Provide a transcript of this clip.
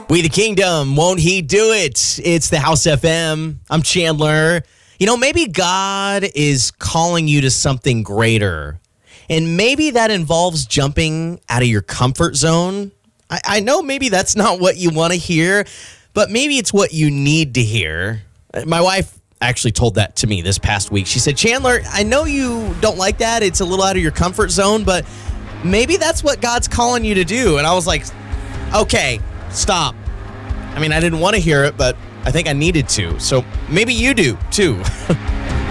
We the Kingdom, won't he do it? It's the House FM. I'm Chandler. You know, maybe God is calling you to something greater. And maybe that involves jumping out of your comfort zone. I know maybe that's not what you want to hear, but maybe it's what you need to hear. My wife actually told that to me this past week. She said, Chandler, I know you don't like that. It's a little out of your comfort zone, but maybe that's what God's calling you to do. And I was like, okay, stop. I mean, I didn't want to hear it, but I think I needed to. So maybe you do too.